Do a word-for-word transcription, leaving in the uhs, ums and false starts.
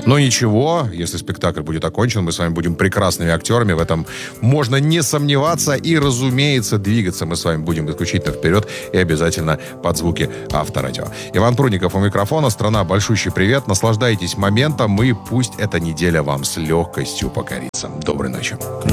Но ничего, если спектакль будет окончен, мы с вами будем прекрасными актерами, в этом можно не сомневаться. И, разумеется, двигаться мы с вами будем исключительно вперед и обязательно под звуки Авторадио. Иван Прудников у микрофона. Страна, большущий привет. Наслаждайтесь моментом, и пусть эта неделя вам с легкостью покорится. Доброй ночи.